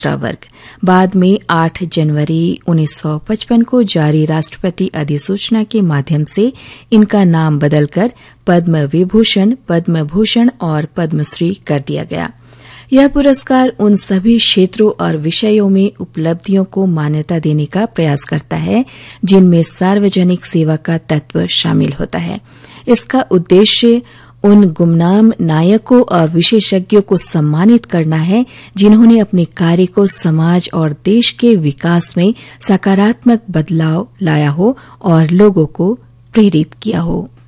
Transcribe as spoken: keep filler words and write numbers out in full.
वर्ग। बाद में आठ जनवरी उन्नीस सौ पचपन को जारी राष्ट्रपति अधिसूचना के माध्यम से इनका नाम बदलकर पद्म विभूषण, पद्म भूषण और पद्मश्री कर दिया गया। यह पुरस्कार उन सभी क्षेत्रों और विषयों में उपलब्धियों को मान्यता देने का प्रयास करता है जिनमें सार्वजनिक सेवा का तत्व शामिल होता है। इसका उद्देश्य उन गुमनाम नायकों और विशेषज्ञों को सम्मानित करना है जिन्होंने अपने कार्य को समाज और देश के विकास में सकारात्मक बदलाव लाया हो और लोगों को प्रेरित किया हो।